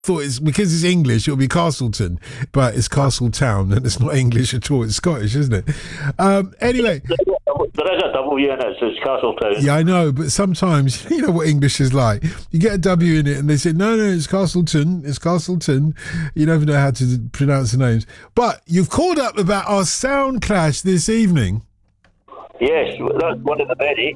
thought it's because it's English, it'll be Castleton, but it's Castletown, and it's not English at all. It's Scottish, isn't it? Anyway, there is a W in it, so it's Castletown. yeah, I know, but sometimes you know what English is like. You get a W in it, and they say, "No, it's Castleton. It's Castleton." You never know how to pronounce the names. But you've called up about our sound clash this evening. Yes, that's one of the many.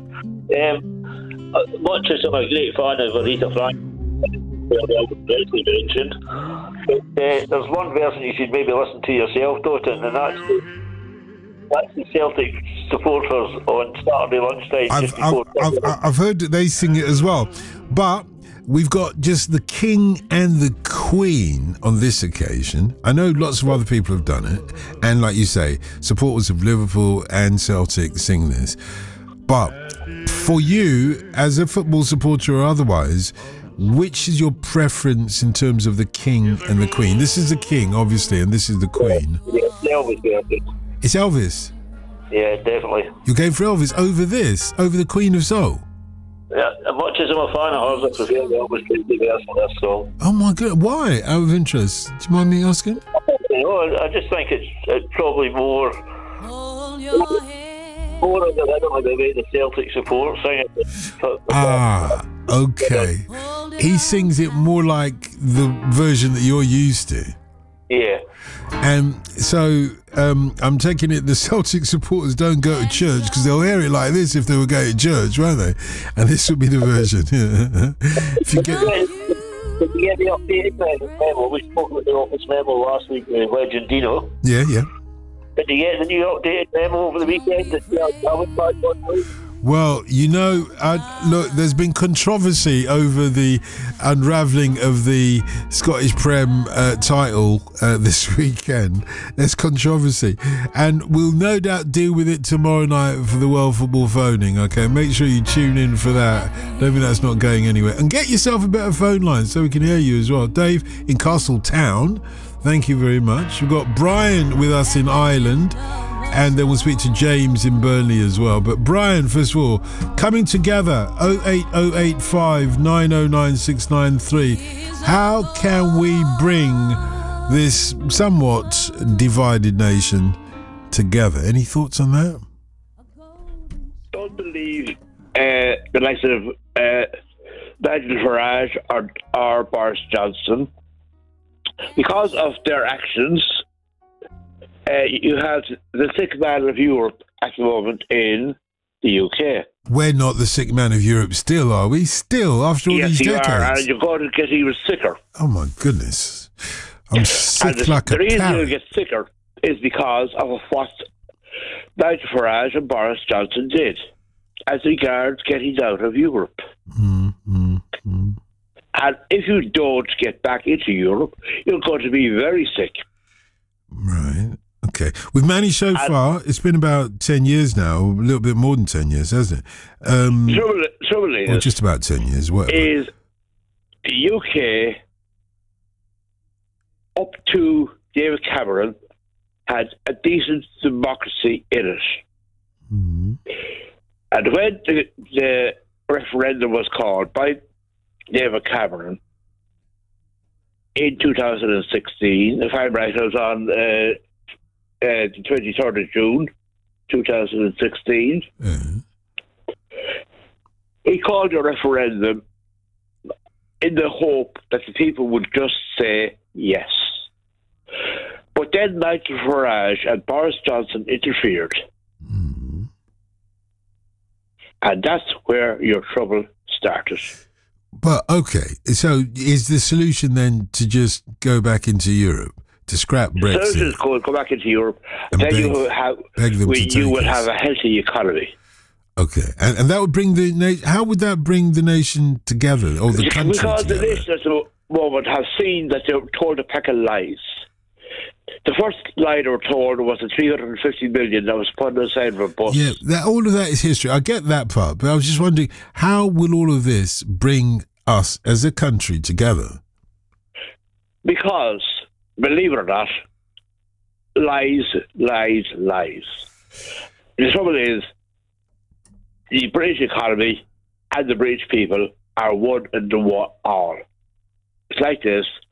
Much as I'm a great fan of Aretha Franklin, Elvis Presley mentioned, but there's one version you should maybe listen to yourself, Totten, and that's the Celtic supporters on Saturday lunchtime. I've heard that they sing it as well, but we've got just the King and the Queen on this occasion. I know lots of other people have done it, and like you say, supporters of Liverpool and Celtic sing this. But for you, as a football supporter or otherwise, which is your preference in terms of the King and the Queen? This is the King, obviously, and this is the Queen. Yeah, Elvis. It's Elvis? Yeah, definitely. You're going for Elvis over this? Over the Queen of Soul? Yeah, much as I'm a fan of hers, I prefer Elvis Presley version of this song. Oh my God, why? Out of interest. Do you mind me asking? I just think it's probably more of the rhythm of the way the Celtic support sing it. Ah, okay. He sings it more like the version that you're used to. Yeah. And so I'm taking it the Celtic supporters don't go to church because they'll hear it like this if they were going to church, won't they? And this will be the version. If you get... Did you get the updated memo? We spoke about the office memo last week with Legend Dino. Yeah. Did you get the new updated memo over the weekend? Well, you know, look, there's been controversy over the unravelling of the Scottish Prem title this weekend. There's controversy. And we'll no doubt deal with it tomorrow night for the World Football Phoning, okay? Make sure you tune in for that. Don't think that's not going anywhere. And get yourself a better phone line so we can hear you as well. Dave in Castletown, thank you very much. We've got Brian with us in Ireland. And then we'll speak to James in Burnley as well. But Brian, first of all, coming together, 08085 909 693. How can we bring this somewhat divided nation together? Any thoughts on that? Don't believe the likes of Nigel Farage or Boris Johnson. Because of their actions, you have the sick man of Europe at the moment in the UK. We're not the sick man of Europe still, are we? Still, after all these decades? Yes, you are, and you're going to get even sicker. Oh, my goodness. I'm sick and like a The reason parrot. you'll get sicker is because of what Nigel Farage and Boris Johnson did as regards getting out of Europe. And if you don't get back into Europe, you're going to be very sick. Right. Okay. We've managed so far, it's been about 10 years now, a little bit more than 10 years, hasn't it? Trouble is, or just about 10 years, whatever. Is the UK, up to David Cameron, had a decent democracy in it. And when the referendum was called by David Cameron in 2016, if I'm right, I was on the 23rd of June 2016. He called a referendum in the hope that the people would just say yes. But then Nigel Farage and Boris Johnson interfered. And that's where your trouble started. But, okay, so is the solution then to just go back into Europe, to scrap Brexit? So just go back into Europe, and then you will have a healthy economy. Okay, and that would bring the nation. How would that bring the nation together, or the country because together? The nation at the moment have seen that they're told a pack of lies. The first lie they were told was the 350 million that was put on the side of a bus. Yeah, all of that is history. I get that part, but I was just wondering, how will all of this bring us as a country together? Because, believe it or not, lies. The trouble is, the British economy and the British people are one and the all. It's like this.